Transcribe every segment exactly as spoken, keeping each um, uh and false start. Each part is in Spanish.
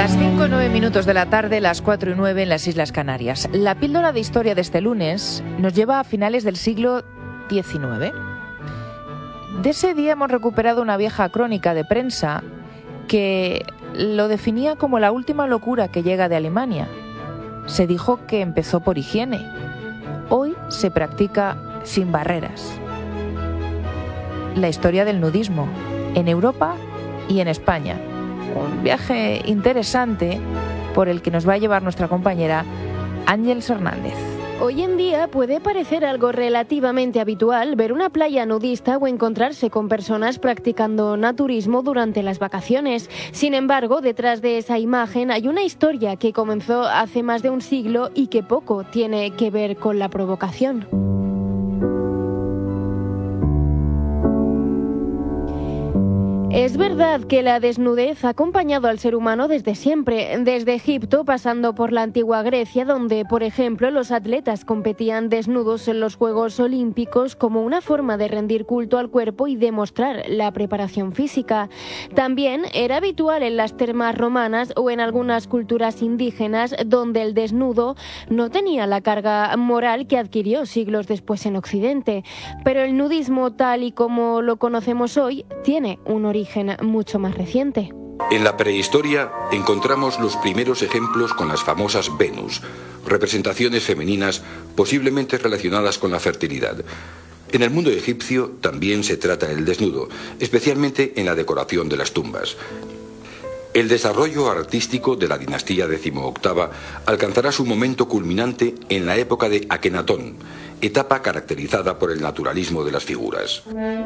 Las cinco y nueve minutos de la tarde, las cuatro y nueve en las Islas Canarias. La píldora de historia de este lunes nos lleva a finales del siglo diecinueve. De ese día hemos recuperado una vieja crónica de prensa que lo definía como la última locura que llega de Alemania. Se dijo que empezó por higiene. Hoy se practica sin barreras. La historia del nudismo en Europa y en España. Un viaje interesante por el que nos va a llevar nuestra compañera Ángeles Hernández. Hoy en día puede parecer algo relativamente habitual ver una playa nudista o encontrarse con personas practicando naturismo durante las vacaciones. Sin embargo, detrás de esa imagen hay una historia que comenzó hace más de un siglo y que poco tiene que ver con la provocación. Es verdad que la desnudez ha acompañado al ser humano desde siempre, desde Egipto pasando por la antigua Grecia, donde, por ejemplo, los atletas competían desnudos en los Juegos Olímpicos como una forma de rendir culto al cuerpo y demostrar la preparación física. También era habitual en las termas romanas o en algunas culturas indígenas, donde el desnudo no tenía la carga moral que adquirió siglos después en Occidente. Pero el nudismo, tal y como lo conocemos hoy, tiene un origen mucho más reciente. En la prehistoria encontramos los primeros ejemplos con las famosas Venus, representaciones femeninas posiblemente relacionadas con la fertilidad. En el mundo egipcio también se trata el desnudo, especialmente en la decoración de las tumbas. El desarrollo artístico de la dinastía decimoctava alcanzará su momento culminante en la época de Akenatón, etapa caracterizada por el naturalismo de las figuras.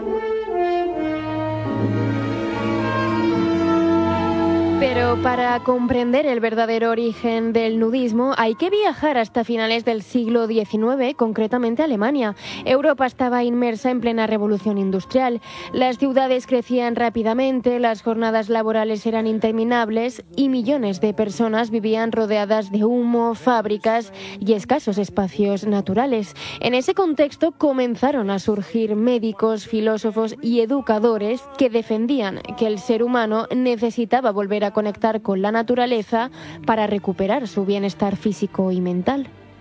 Pero para comprender el verdadero origen del nudismo hay que viajar hasta finales del siglo diecinueve, concretamente Alemania. Europa estaba inmersa en plena revolución industrial. Las ciudades crecían rápidamente, las jornadas laborales eran interminables y millones de personas vivían rodeadas de humo, fábricas y escasos espacios naturales. En ese contexto comenzaron a surgir médicos, filósofos y educadores que defendían que el ser humano necesitaba volver a conectar con la naturaleza para recuperar su bienestar físico y mental.